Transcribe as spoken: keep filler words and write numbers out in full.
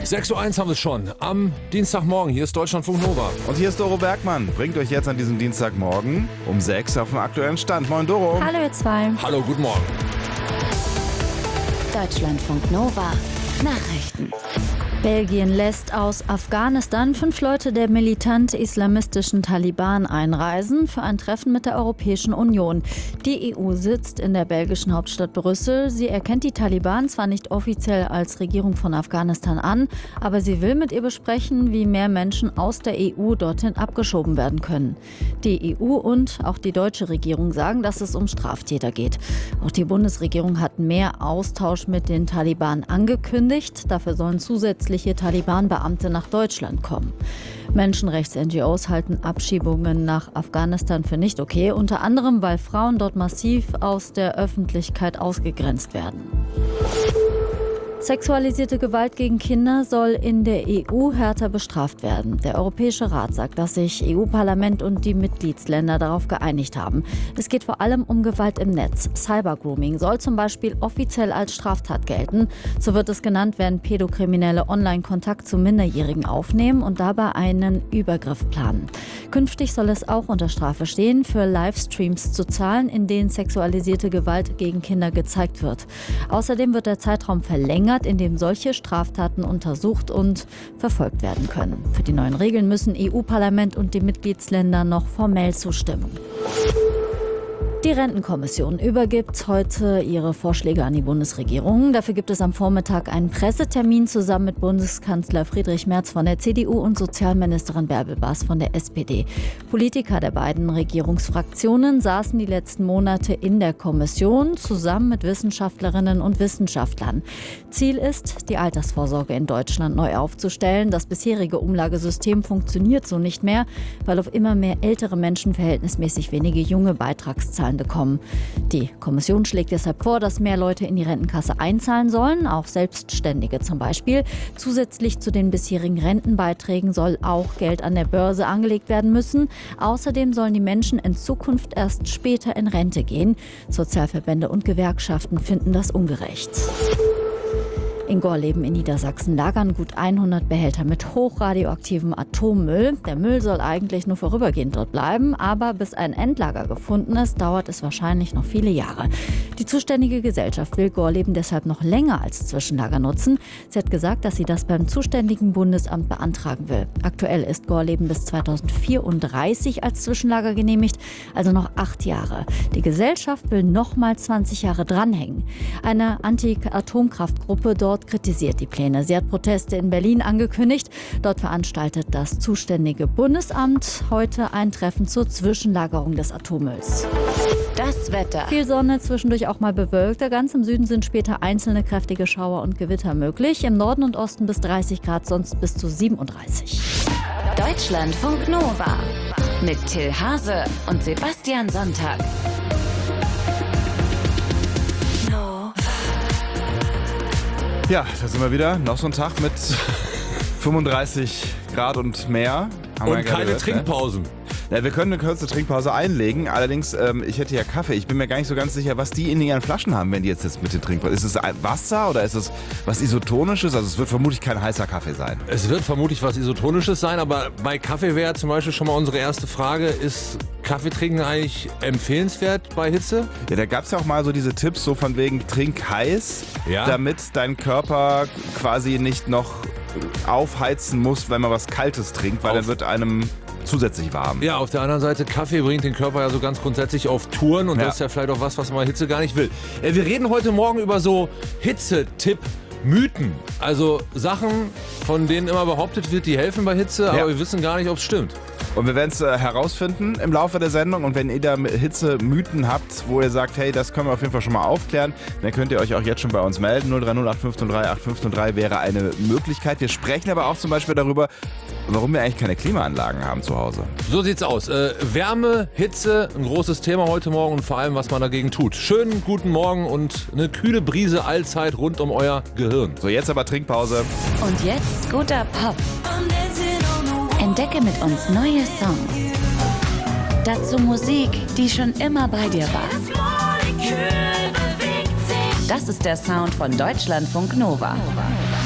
sechs Uhr eins haben wir es schon. Am Dienstagmorgen. Hier ist Deutschlandfunk Nova. Und hier ist Doro Bergmann. Bringt euch jetzt an diesem Dienstagmorgen um sechs auf den aktuellen Stand. Moin Doro. Hallo ihr zwei. Hallo, guten Morgen. Deutschlandfunk Nova. Nachrichten. Belgien lässt aus Afghanistan fünf Leute der militant-islamistischen Taliban einreisen für ein Treffen mit der Europäischen Union. Die E U sitzt in der belgischen Hauptstadt Brüssel. Sie erkennt die Taliban zwar nicht offiziell als Regierung von Afghanistan an, aber sie will mit ihr besprechen, wie mehr Menschen aus der E U dorthin abgeschoben werden können. Die E U und auch die deutsche Regierung sagen, dass es um Straftäter geht. Auch die Bundesregierung hat mehr Austausch mit den Taliban angekündigt. Dafür sollen zusätzlich Taliban-Beamte nach Deutschland kommen. Menschenrechts-N G Os halten Abschiebungen nach Afghanistan für nicht okay, unter anderem, weil Frauen dort massiv aus der Öffentlichkeit ausgegrenzt werden. Sexualisierte Gewalt gegen Kinder soll in der E U härter bestraft werden. Der Europäische Rat sagt, dass sich E U-Parlament und die Mitgliedsländer darauf geeinigt haben. Es geht vor allem um Gewalt im Netz. Cybergrooming soll zum Beispiel offiziell als Straftat gelten. So wird es genannt, wenn Pädokriminelle Online-Kontakt zu Minderjährigen aufnehmen und dabei einen Übergriff planen. Künftig soll es auch unter Strafe stehen, für Livestreams zu zahlen, in denen sexualisierte Gewalt gegen Kinder gezeigt wird. Außerdem wird der Zeitraum verlängert, in dem solche Straftaten untersucht und verfolgt werden können. Für die neuen Regeln müssen E U-Parlament und die Mitgliedsländer noch formell zustimmen. Die Rentenkommission übergibt heute ihre Vorschläge an die Bundesregierung. Dafür gibt es am Vormittag einen Pressetermin zusammen mit Bundeskanzler Friedrich Merz von der C D U und Sozialministerin Bärbel Baas von der S P D. Politiker der beiden Regierungsfraktionen saßen die letzten Monate in der Kommission zusammen mit Wissenschaftlerinnen und Wissenschaftlern. Ziel ist, die Altersvorsorge in Deutschland neu aufzustellen. Das bisherige Umlagesystem funktioniert so nicht mehr, weil auf immer mehr ältere Menschen verhältnismäßig wenige junge Beitragszahlen bekommen. Die Kommission schlägt deshalb vor, dass mehr Leute in die Rentenkasse einzahlen sollen, auch Selbstständige zum Beispiel. Zusätzlich zu den bisherigen Rentenbeiträgen soll auch Geld an der Börse angelegt werden müssen. Außerdem sollen die Menschen in Zukunft erst später in Rente gehen. Sozialverbände und Gewerkschaften finden das ungerecht. In Gorleben in Niedersachsen lagern gut hundert Behälter mit hochradioaktivem Atommüll. Der Müll soll eigentlich nur vorübergehend dort bleiben, aber bis ein Endlager gefunden ist, dauert es wahrscheinlich noch viele Jahre. Die zuständige Gesellschaft will Gorleben deshalb noch länger als Zwischenlager nutzen. Sie hat gesagt, dass sie das beim zuständigen Bundesamt beantragen will. Aktuell ist Gorleben bis zweitausendvierunddreißig als Zwischenlager genehmigt, also noch acht Jahre. Die Gesellschaft will noch mal zwanzig Jahre dranhängen. Eine Anti-Atomkraftgruppe dort kritisiert die Pläne. Sie hat Proteste in Berlin angekündigt. Dort veranstaltet das zuständige Bundesamt heute ein Treffen zur Zwischenlagerung des Atommülls. Das Wetter. Viel Sonne, zwischendurch auch mal bewölkt. Ganz im Süden sind später einzelne kräftige Schauer und Gewitter möglich. Im Norden und Osten bis dreißig Grad, sonst bis zu siebenunddreißig. Deutschlandfunk Nova mit Till Hase und Sebastian Sonntag. Ja, da sind wir wieder. Noch so ein Tag mit fünfunddreißig Grad und mehr. Haben wir Und ja keine gehört, Trinkpausen. Ne? Ja, wir können eine kurze Trinkpause einlegen. Allerdings, ähm, ich hätte ja Kaffee. Ich bin mir gar nicht so ganz sicher, was die in ihren Flaschen haben, wenn die jetzt, jetzt mit den Trinkpausen. Ist es Wasser oder ist es was Isotonisches? Also es wird vermutlich kein heißer Kaffee sein. Es wird vermutlich was Isotonisches sein, aber bei Kaffee wäre zum Beispiel schon mal unsere erste Frage, ist Kaffee trinken eigentlich empfehlenswert bei Hitze? Ja, da gab es ja auch mal so diese Tipps, so von wegen trink heiß, Ja. damit dein Körper quasi nicht noch aufheizen muss, wenn man was Kaltes trinkt, weil Auf- dann wird einem zusätzlich warm. Ja, auf der anderen Seite, Kaffee bringt den Körper ja so ganz grundsätzlich auf Touren und Ja. das ist ja vielleicht auch was, was man bei Hitze gar nicht will. Äh, Wir reden heute Morgen über so Hitzetipp-Mythen. Also Sachen, von denen immer behauptet wird, die helfen bei Hitze, aber Ja. wir wissen gar nicht, ob es stimmt. Und wir werden es äh, herausfinden im Laufe der Sendung. Und wenn ihr da Hitze-Mythen habt, wo ihr sagt, hey, das können wir auf jeden Fall schon mal aufklären, dann könnt ihr euch auch jetzt schon bei uns melden. null drei null acht fünf null drei acht fünf null drei wäre eine Möglichkeit. Wir sprechen aber auch zum Beispiel darüber, warum wir eigentlich keine Klimaanlagen haben zu Hause. So sieht's aus. Äh, Wärme, Hitze, ein großes Thema heute Morgen und vor allem, was man dagegen tut. Schönen guten Morgen und eine kühle Brise allzeit rund um euer Gehirn. So, jetzt aber Trinkpause. Und jetzt guter Pop. Entdecke mit uns neue Songs. Dazu Musik, die schon immer bei dir war. Das ist der Sound von Deutschlandfunk Nova.